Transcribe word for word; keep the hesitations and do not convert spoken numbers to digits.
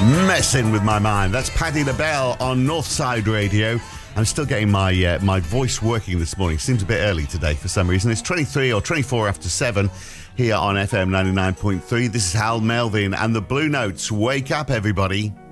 Messing with my mind. That's Patti LaBelle on Northside Radio. I'm still getting my uh, my voice working this morning. Seems a bit early today for some reason. It's twenty-three or twenty-four after seven here on F M ninety-nine point three. This is Hal Melvin and the Blue Notes. Wake up, everybody.